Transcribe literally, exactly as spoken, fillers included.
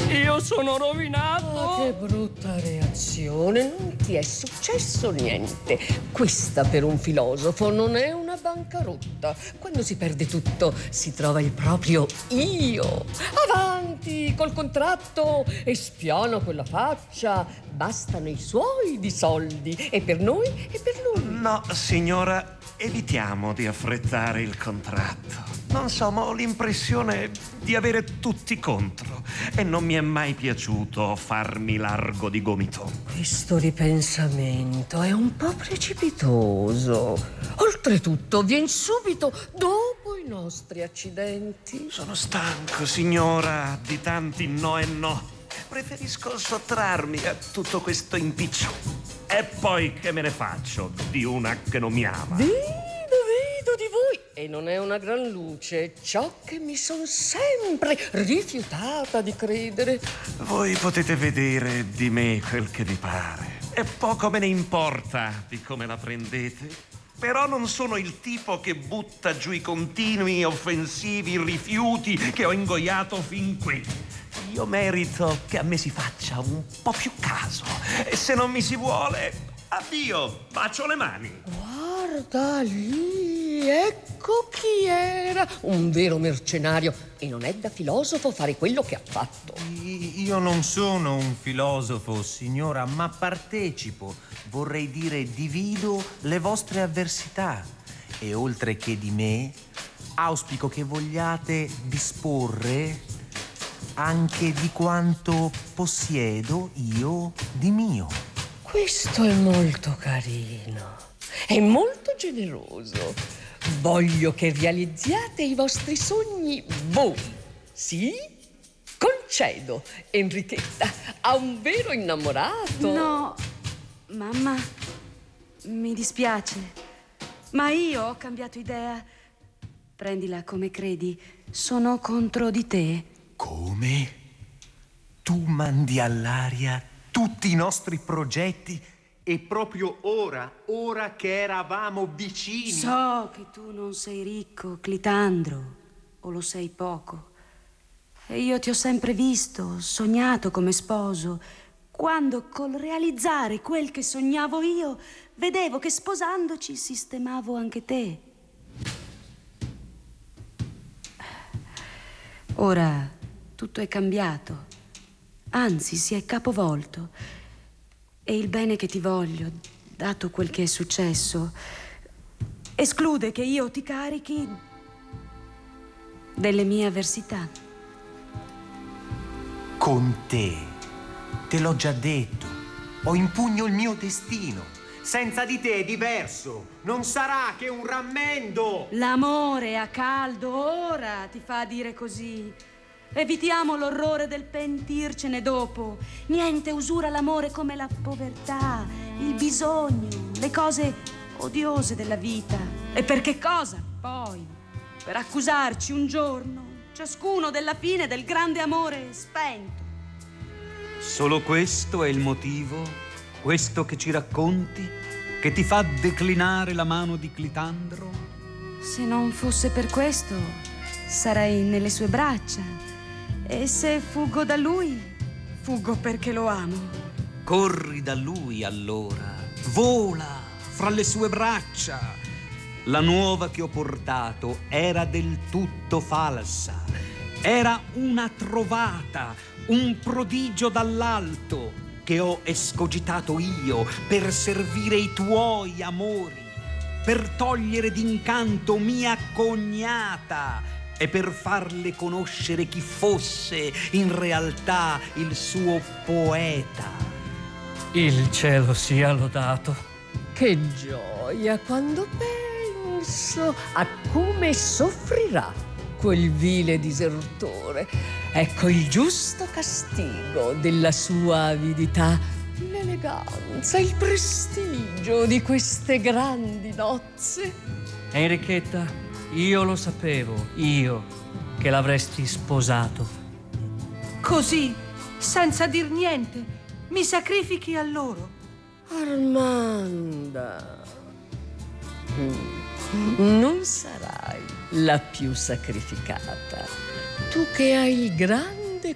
Io sono rovinato. Oh, che brutta reazione. Non ti è successo niente. Questa per un filosofo non è una bancarotta. Quando si perde tutto si trova il proprio io. Avanti col contratto e spiana quella faccia. Bastano i suoi di soldi, e per noi e per lui. No, signora, evitiamo di affrettare il contratto. Non so, ma ho l'impressione di avere tutti contro e non mi è mai piaciuto farmi largo di gomito. Questo ripensamento è un po' precipitoso. Oltretutto, vien subito dopo i nostri accidenti. Sono stanco, signora, di tanti no e no. Preferisco sottrarmi a tutto questo impiccio. E poi che me ne faccio di una che non mi ama? Vedo, vedo di voi, e non è una gran luce, ciò che mi son sempre rifiutata di credere. Voi potete vedere di me quel che vi pare, e poco me ne importa di come la prendete. Però non sono il tipo che butta giù i continui offensivi rifiuti che ho ingoiato fin qui. Io merito che a me si faccia un po' più caso. E se non mi si vuole, addio, bacio le mani. Guarda lì, ecco chi era. Un vero mercenario. E non è da filosofo fare quello che ha fatto. Io non sono un filosofo, signora, ma partecipo. Vorrei dire, divido le vostre avversità. E oltre che di me, auspico che vogliate disporre anche di quanto possiedo io di mio. Questo è molto carino. È molto generoso. Voglio che realizziate i vostri sogni voi. Sì? Concedo, Enrichetta, a un vero innamorato. No, mamma, mi dispiace, ma io ho cambiato idea. Prendila come credi, sono contro di te. Come? Tu mandi all'aria tutti i nostri progetti e proprio ora, ora che eravamo vicini. So che tu non sei ricco, Clitandro, o lo sei poco. E io ti ho sempre visto, sognato come sposo, quando col realizzare quel che sognavo io, vedevo che sposandoci sistemavo anche te. Ora tutto è cambiato, anzi si è capovolto. E il bene che ti voglio, dato quel che è successo, esclude che io ti carichi delle mie avversità. Con te, te l'ho già detto, ho in pugno il mio destino. Senza di te è diverso, non sarà che un rammendo. L'amore a caldo ora ti fa dire così. Evitiamo l'orrore del pentircene dopo. Niente usura l'amore come la povertà, il bisogno, le cose odiose della vita. E per che cosa, poi? Per accusarci un giorno, ciascuno della fine del grande amore spento. Solo questo è il motivo? Questo che ci racconti? Che ti fa declinare la mano di Clitandro? Se non fosse per questo, sarei nelle sue braccia. E se fuggo da lui, fuggo perché lo amo. Corri da lui allora, vola fra le sue braccia. La nuova che ho portato era del tutto falsa. Era una trovata, un prodigio dall'alto che ho escogitato io per servire i tuoi amori, per togliere d'incanto mia cognata e per farle conoscere chi fosse in realtà il suo poeta. Il cielo sia lodato. Che gioia quando penso a come soffrirà quel vile disertore. Ecco il giusto castigo della sua avidità, l'eleganza, il prestigio di queste grandi nozze. Enrichetta, io lo sapevo, io, che l'avresti sposato. Così, senza dir niente, mi sacrifichi a loro. Armanda, non sarai la più sacrificata. Tu che hai il grande